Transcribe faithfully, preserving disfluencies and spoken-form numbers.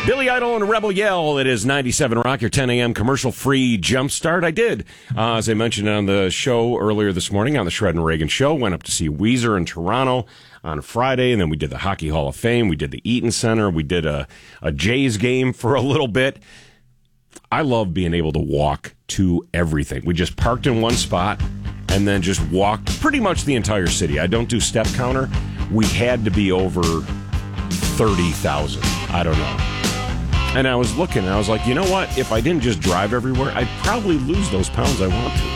Billy Idol and Rebel Yell. It is ninety-seven Rock, your ten a.m. commercial-free jumpstart. I did, uh, as I mentioned on the show earlier this morning, on the Shred and Reagan show, went up to see Weezer in Toronto on Friday, and then we did the Hockey Hall of Fame. We did the Eaton Center. We did a, a Jays game for a little bit. I love being able to walk to everything. We just parked in one spot and then just walked pretty much the entire city. I don't do step counter. We had to be over thirty thousand. I don't know. And I was looking, and I was like, you know what? If I didn't just drive everywhere, I'd probably lose those pounds I want to.